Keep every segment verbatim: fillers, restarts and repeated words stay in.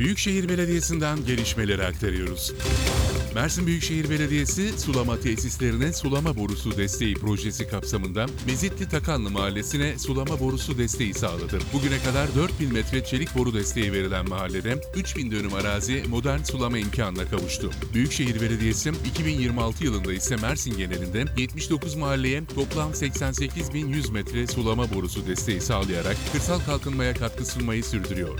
Büyükşehir Belediyesi'nden gelişmeleri aktarıyoruz. Mersin Büyükşehir Belediyesi, sulama tesislerine sulama borusu desteği projesi kapsamında Mezitli Takanlı Mahallesi'ne sulama borusu desteği sağladı. Bugüne kadar dört bin metre çelik boru desteği verilen mahallede üç bin dönüm arazi modern sulama imkanına kavuştu. Büyükşehir Belediyesi iki bin yirmi altı yılında ise Mersin genelinde yetmiş dokuz mahalleye toplam seksen sekiz bin yüz metre sulama borusu desteği sağlayarak kırsal kalkınmaya katkı sunmayı sürdürüyor.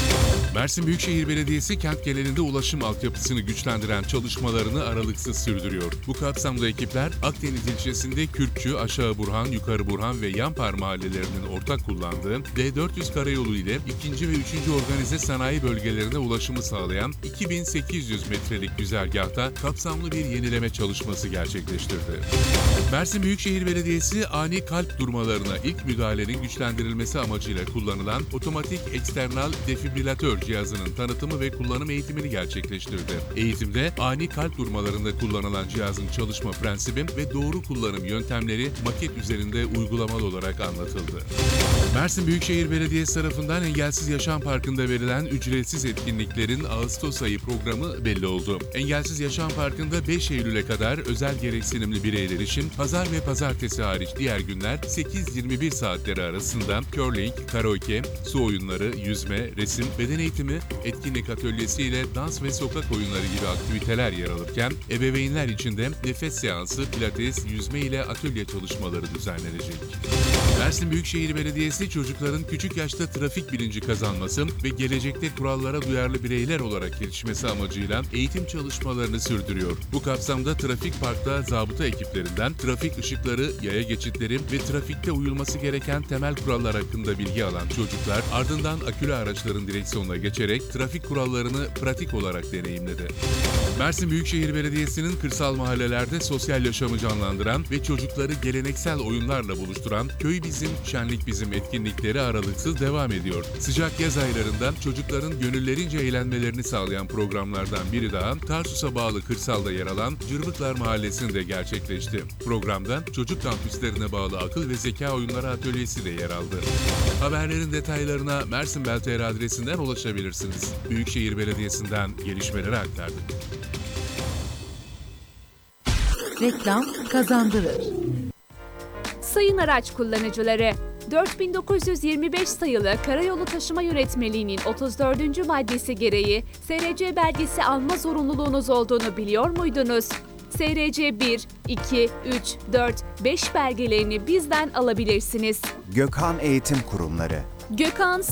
Mersin Büyükşehir Belediyesi kent genelinde ulaşım altyapısını güçlendiren çalışmalarını aralıksız sürdürüyor. Bu kapsamda ekipler Akdeniz ilçesinde Kürkçü, Aşağı Burhan, Yukarı Burhan ve Yanpar mahallelerinin ortak kullandığı D dört yüz karayolu ile ikinci ve üçüncü organize sanayi bölgelerine ulaşımı sağlayan iki bin sekiz yüz metrelik güzergahta kapsamlı bir yenileme çalışması gerçekleştirdi. Mersin Büyükşehir Belediyesi ani kalp durmalarına ilk müdahalenin güçlendirilmesi amacıyla kullanılan otomatik eksternal defibrilatör cihazının tanıtımı ve kullanım eğitimini gerçekleştirdi. Eğitimde ani kalp durmalarında kullanılan cihazın çalışma prensibi ve doğru kullanım yöntemleri maket üzerinde uygulamalı olarak anlatıldı. Mersin Büyükşehir Belediyesi tarafından Engelsiz Yaşam Parkı'nda verilen ücretsiz etkinliklerin Ağustos ayı programı belli oldu. Engelsiz Yaşam Parkı'nda beş Eylül'e kadar özel gereksinimli bireyler için pazar ve pazartesi hariç diğer günler sekiz yirmi bir saatleri arasında curling, karaoke, su oyunları, yüzme, resim, beden eğitimi, etkinlik atölyesi ile dans ve sokak oyunları gibi aktiviteler yer alırken ebeveynler için de nefes seansı, pilates, yüzme ile atölye çalışmaları düzenlenecek. Mersin Büyükşehir Belediyesi çocukların küçük yaşta trafik bilinci kazanması ve gelecekte kurallara duyarlı bireyler olarak yetişmesi amacıyla eğitim çalışmalarını sürdürüyor. Bu kapsamda trafik parkta zabıta ekiplerinden trafik ışıkları, yaya geçitleri ve trafikte uyulması gereken temel kurallar hakkında bilgi alan çocuklar ardından akülü araçların direksiyonuna geçerek trafik kurallarını pratik olarak deneyimledi. Mersin Büyükşehir Belediyesi'nin kırsal mahallelerde sosyal yaşamı canlandıran ve çocukları geleneksel oyunlarla buluşturan Köy Bizim, Şenlik Bizim etkinlikleri aralıksız devam ediyor. Sıcak yaz aylarında çocukların gönüllerince eğlenmelerini sağlayan programlardan biri daha Tarsus'a bağlı kırsalda yer alan Cırvıklar Mahallesi'nde gerçekleşti. Programda çocuk kampüslerine bağlı akıl ve zeka oyunları atölyesi de yer aldı. Haberlerin detaylarına Mersin Belter adresinden ulaşabilirsiniz. Büyükşehir Belediyesi'nden gelişmeleri aktardık. Reklam kazandırır. Sayın araç kullanıcıları, dört bin dokuz yüz yirmi beş sayılı Karayolu Taşıma Yönetmeliği'nin otuz dördüncü maddesi gereği S R C belgesi alma zorunluluğunuz olduğunu biliyor muydunuz? S R C bir, iki, üç, dört, beş belgelerini bizden alabilirsiniz. Gökhan Eğitim Kurumları. Gökhan